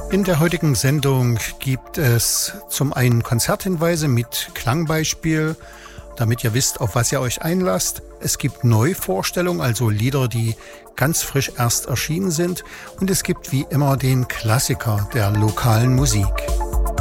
In der heutigen Sendung gibt es zum einen Konzerthinweise mit Klangbeispiel, damit ihr wisst, auf was ihr euch einlasst. Es gibt Neuvorstellungen, also Lieder, die ganz frisch erst erschienen sind. Und es gibt wie immer den Klassiker der lokalen Musik.